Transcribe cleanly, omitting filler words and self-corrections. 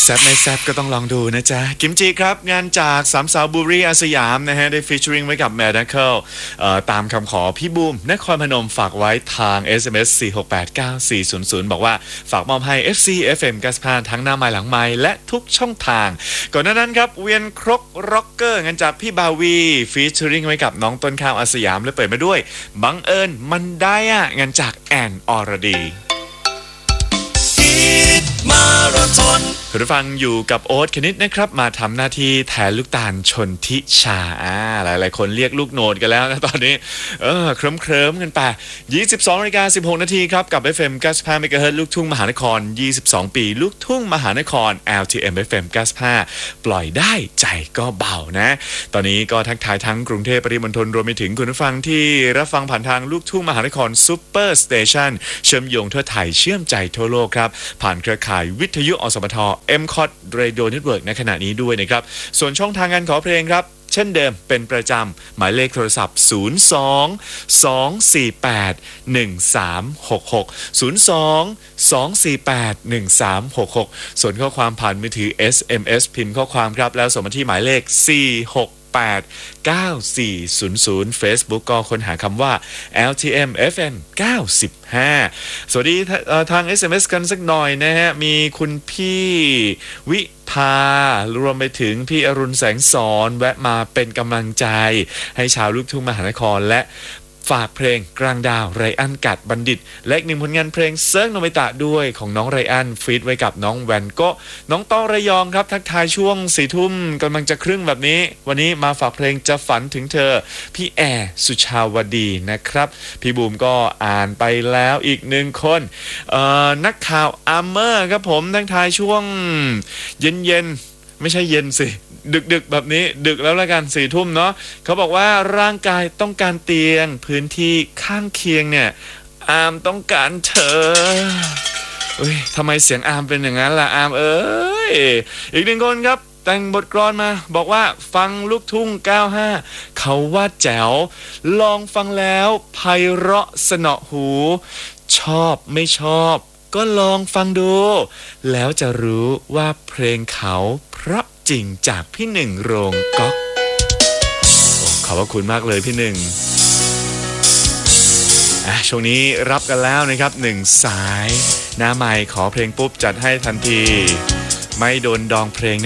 แซบไม่แซบก็ต้องลองดูนะจ๊ะกิมจิครับงานจากสามสาวบุรีอาสยามนะฮะได้ฟีเจอริงไว้กับแมดเคิลตามคำขอพี่บูมนครพนมฝากไว้ทาง SMS 4689400บอกว่าฝากมอบให้ FC FM 95ทั้งหน้าไม้หลังไม้และทุกช่องทางก่อนหน้านั้นครับเวียนครกร็อกเกอร์งานจากพี่บาวีฟีเจอริงไว้กับน้องต้นข้าวอาสยามและเปิดมาด้วยบังเอิญมันได้อะงานจากแอนอรดีมาราธอนคุณผู้ฟังอยู่กับโอ๊ตคณิตนะครับมาทำหน้าที่แทนลูกตาลชนทิชาหลายๆคนเรียกลูกโนดกันแล้วนะตอนนี้เคลิ้มกันไป 22:16 นาทีครับกับ FM 95 MHz ลูกทุ่งมหานคร22ปีลูกทุ่งมหานคร LTM FM 95ปล่อยได้ใจก็เบานะตอนนี้ก็ทักทายทั้งกรุงเทพปริมณฑลรวมไปถึงคุณผู้ฟังที่รับฟังผ่านทางลูกทุ่งมหานครซุปเปอร์สเตชันเชื่อมโยงทั่วไทยเชื่อมใจทั่วโลกครับผ่านเครือข่ายวิทยุอสมท MCOT Radio Network ในขณะนี้ด้วยนะครับส่วนช่องทางการขอเพลงครับเช่นเดิมเป็นประจำหมายเลขโทรศัพท์02-248-1366 ส่วนข้อความผ่านมือถือ SMS พิมพ์ข้อความครับแล้วส่งมาที่หมายเลข4689400 Facebook ก็ค้นหาคำว่า LTM FM 95สวัสดีทาง SMS กันสักหน่อยนะฮะมีคุณพี่วิภารวมไปถึงพี่อรุณแสงสอนแวะมาเป็นกำลังใจให้ชาวลูกทุ่งมหานครและฝากเพลงกลางดาวไรอันกัดบัณฑิตและอีกหนึ่งผลงานเพลงเซิร์ฟโนบิตะด้วยของน้องไรอันฟีดไว้กับน้องแวนก็น้องต้องระยองครับทักทายช่วง4 ทุ่มกำลังจะครึ่งแบบนี้วันนี้มาฝากเพลงจะฝันถึงเธอพี่แอร์สุชาวดีนะครับพี่บูมก็อ่านไปแล้วอีกหนึ่งคนนักข่าวอาร์เมอร์ครับผมทักทายช่วงเย็นไม่ใช่เย็นสิดึกแบบนี้ดึกแล้วละกัน4 ทุ่มเนาะเขาบอกว่าร่างกายต้องการเตียงพื้นที่ข้างเคียงเนี่ยอาร์มต้องการเธอทำไมเสียงอาร์มเป็นอย่างนั้นล่ะอาร์มอีกหนึ่งคนครับแต่งบทกลอนมาบอกว่าฟังลูกทุ่ง95เขาว่าแจ๋วลองฟังแล้วไพเราะสนอหูชอบไม่ชอบก็ลองฟังดูแล้วจะรู้ว่าเพลงเขาเพราะจริงจากพี่หนึ่งโรงก๊อกขอบพระคุณมากเลยพี่หนึ่งช่วงนี้รับกันแล้วนะครับ1 สายหน้าใหม่ขอเพลงปุ๊บจัดให้ทันทีไม่โดนดองเพลง